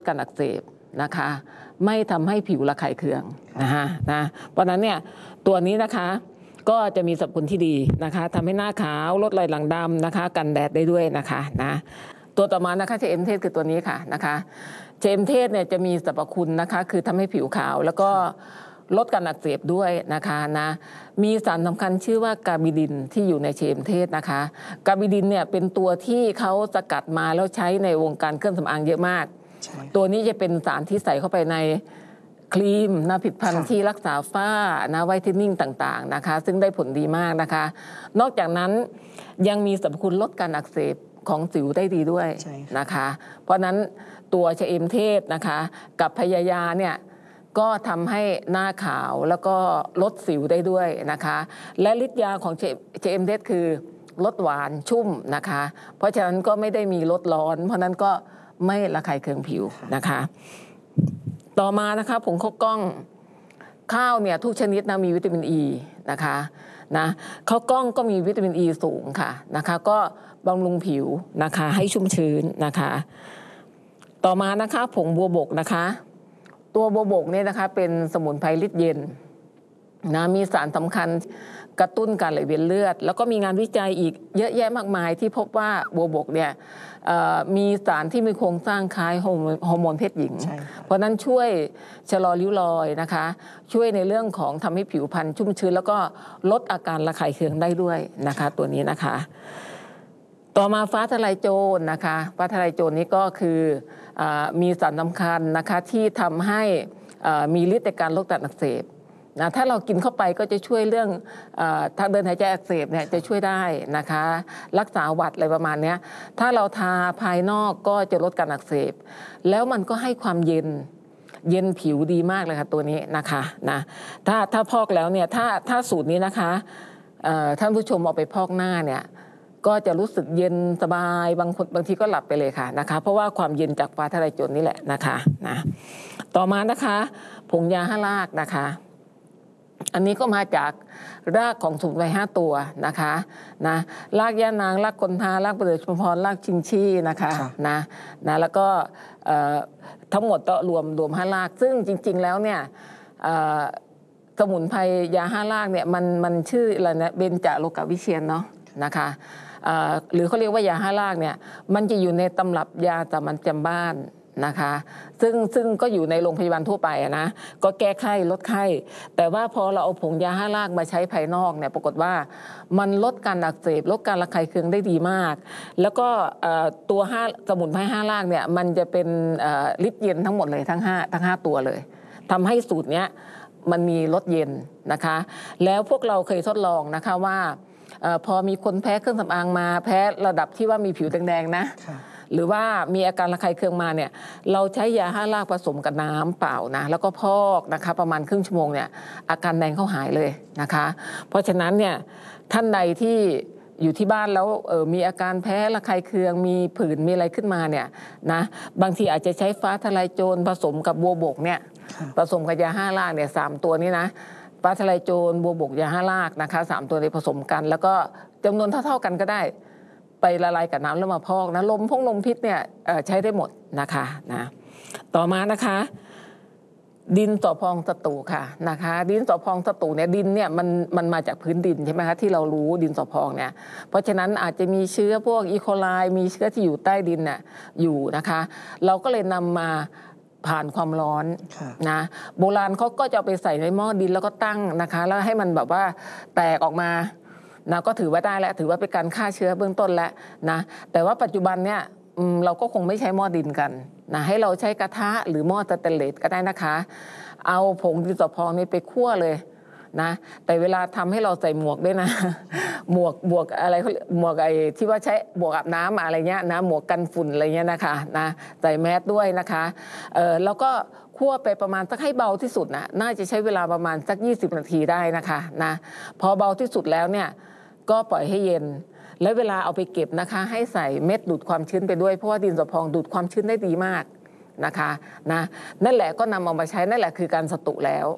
การอักเสบนะคะไม่ทำให้ผิวระคายเคืองนะเพราะนั้นเนี่ยตัวนี้นะคะก็จะมีสรรพคุณที่ดีนะคะทำให้หน้าขาวลดรอยหลังดำนะคะกันแดดได้ด้วยนะคะตัวต่อมานะคะเชเอมเทสคือตัวนี้ค่ะนะคะเชเอมเทสเนี่ยจะมีสรรพคุณนะคะคือทำให้ผิวขาวแล้วก็ลดการอักเสบด้วยนะคะมีสารสำคัญชื่อว่ากาบิดินที่อยู่ในเชเอมเทสนะคะกาบิดินเนี่ยเป็นตัวที่เขาสกัดมาแล้วใช้ในวงการเครื่องสำอางเยอะมากตัวนี้จะเป็นสารที่ใส่เข้าไปในครีมผลิตภัณฑ์ที่รักษาฝ้าไวท์เทนนิ่งต่างๆนะคะซึ่งได้ผลดีมากนะคะนอกจากนั้นยังมีสรรพคุณลดการอักเสบของสิวได้ดีด้วยนะคะเพราะนั้นตัวเชเอมเทสนะคะกับพยายาเนี่ยก็ทำให้หน้าขาวแล้วก็ลดสิวได้ด้วยนะคะและฤทธิ์ยาของเชเอมเทสคือลดหวานชุ่มนะคะเพราะฉะนั้นก็ไม่ได้มีลดร้อนเพราะนั้นก็ไม่ระคายเคืองผิวนะคะต่อมานะคะผงข้าวกล้องข้าวเนี่ยทุกชนิดนะมีวิตามินอ e ีนะคะข้าวกล้องก็มีวิตามินอ e ีสูงค่ะนะคะก็บำรุงผิวนะคะให้ชุ่มชื้นนะคะต่อมานะคะผงบัวบกนะคะตัวบัวบกเนี่ยนะคะเป็นสมุนไพรฤทธิ์เย็นมีสารสำคัญกระตุ้นการไหลเวียนเลือดแล้วก็มีงานวิจัยอีกเยอะแยะมากมายที่พบว่าบัวบกเนี่ยมีสารที่มีโครงสร้างคล้ายฮอร์โมนเพศหญิงเพราะนั้นช่วยชะลอริ้วรอยนะคะช่วยในเรื่องของทำให้ผิวพรรณชุ่มชื้นแล้วก็ลดอาการระคายเคืองได้ด้วยนะคะตัวนี้นะคะต่อมาฟ้าทะลายโจรนะคะฟ้าทะลายโจรนี้ก็คือมีสารสำคัญนะคะที่ทำให้มีฤทธิ์ในการลดการอักเสบถ้าเรากินเข้าไปก็จะช่วยเรื่องทางเดินหายใจอักเสบเนี่ยจะช่วยได้นะคะรักษาหวัดอะไรประมาณนี้ถ้าเราทาภายนอกก็จะลดการอักเสบแล้วมันก็ให้ความเย็นผิวดีมากเลยค่ะตัวนี้นะคะถ้าพอกแล้วเนี่ยถ้าสูตรนี้นะคะท่านผู้ชมเอาไปพอกหน้าเนี่ยก็จะรู้สึกเย็นสบายบางทีก็หลับไปเลยค่ะนะคะเพราะว่าความเย็นจากฟ้าทะลายโจรนี่แหละนะคะต่อมานะคะผงยา5 รากนะคะอันนี้ก็มาจากรากของสมุนไพร5 ตัวนะคะรากย่านางรากกลทารากประเดือชุมพรรากชิงชี่นะคะแล้วก็ทั้งหมดก็รวม5 รากซึ่งจริงๆแล้วเนี่ยสมุนไพรยา5 รากเนี่ยมันชื่ออะไรนะเบญจโลกวิเชียรเนาะนะคะหรือเขาเรียกว่ายา5 รากเนี่ยมันจะอยู่ในตำรับยาสามัญประจำบ้านนะคะซึ่งก็อยู่ในโรงพยาบาลทั่วไปนะก็แก้ไข้ลดไข้แต่ว่าพอเราเอาผงยา5 รากมาใช้ภายนอกเนี่ยปรากฏว่ามันลดการอักเสบลดการระคายเคืองได้ดีมากแล้วก็ตัวสมุนไพร5 รากเนี่ยมันจะเป็นฤทธิ์เย็นทั้งหมดเลยทั้ง5 ตัวเลยทำให้สูตรเนี้ยมันมีรสเย็นนะคะแล้วพวกเราเคยทดลองนะคะว่าพอมีคนแพ้เครื่องสำอางมาแพ้ระดับที่ว่ามีผิวแดงๆนะหรือว่ามีอาการระคายเคืองมาเนี่ยเราใช้ยา5 รากผสมกับน้ำเปล่านะแล้วก็พอกนะคะประมาณครึ่งชั่วโมงเนี่ยอาการแดงเข้าหายเลยนะคะเพราะฉะนั้นเนี่ยท่านใดที่อยู่ที่บ้านแล้วมีอาการแพ้ระคายเคืองมีผื่นมีอะไรขึ้นมาเนี่ยบางทีอาจจะใช้ฟ้าทะลายโจรผสมกับบัวบกเนี่ยผสมกับยา5 รากเนี่ย3 ตัวนี้นะฟ้าทะลายโจรบัวบกยา5 รากนะคะ3 ตัวนี้ผสมกันแล้วก็จำนวนเท่าๆกันก็ได้ไปละลายกับน้ำแล้วมาพอกนะลมพิษเนี่ยใช้ได้หมดนะคะต่อมานะคะดินสอพองสตูค่ะนะคะดินสอพองสตูเนี่ยดินเนี่ยมันมาจากพื้นดินใช่ไหมคะที่เรารู้ดินสอพองเนี่ยเพราะฉะนั้นอาจจะมีเชื้อพวกอีโคไลมีเชื้อที่อยู่ใต้ดินเนี่ยอยู่นะคะเราก็เลยนำมาผ่านความร้อนโบราณเขาก็จะไปใส่ในหม้อดินแล้วก็ตั้งนะคะแล้วให้มันแบบว่าแตกออกมาก็ถือว่าได้แล้วถือว่าเป็นการฆ่าเชื้อเบื้องต้นแล้วแต่ว่าปัจจุบันเนี่ยเราก็คงไม่ใช้หม้อดินกันให้เราใช้กระทะหรือหม้อสแตนเลสก็ได้นะคะเอาผงดินสอพองนี่ไปคั่วเลยแต่เวลาทำให้เราใส่หมวกด้วยนะหมวกอะไรหมวกไอ้ที่ว่าใช้หมวกอาบน้ำอะไรเงี้ยหมวกกันฝุ่นอะไรเงี้ยนะคะใส่แมสด้วยนะคะแล้วก็คั่วไปประมาณสักให้เบาที่สุดน่าจะใช้เวลาประมาณสัก20 นาทีได้นะคะพอเบาที่สุดแล้วเนี่ยก็ปล่อยให้เย็นแล้วเวลาเอาไปเก็บนะคะให้ใส่เม็ดดูดความชื้นไปด้วยเพราะว่าดินสอพองดูดความชื้นได้ดีมากนะคะนั่นแหละก็นำเอามาใช้นั่นแหละคือการสตุแล้ว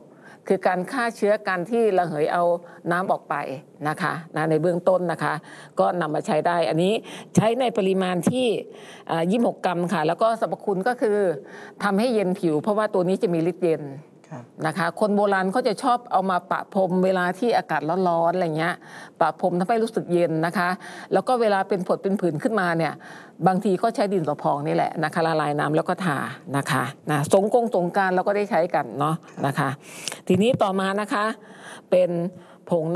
คือการฆ่าเชื้อการที่ระเหยเอาน้ำออกไปนะคะในเบื้องต้นนะคะก็นำมาใช้ได้อันนี้ใช้ในปริมาณที่26 กรัมค่ะแล้วก็สรรพคุณก็คือทำให้เย็นผิวเพราะว่าตัวนี้จะมีฤทธิ์เย็นนะคะคนโบราณเขาจะชอบเอามาปะพรมเวลาที่อากาศร้อนๆอะไรเงี้ยปะพรมทำให้รู้สึกเย็นนะคะแล้วก็เวลาเป็นผดเป็นผื่นขึ้นมาเนี่ยบางทีก็ใช้ดินสอพองนี่แหละนะคะละลายน้ำแล้วก็ทานะคะสงกรานต์เราก็ได้ใช้กันเนาะนะคะทีนี้ต่อมานะคะเป็นผง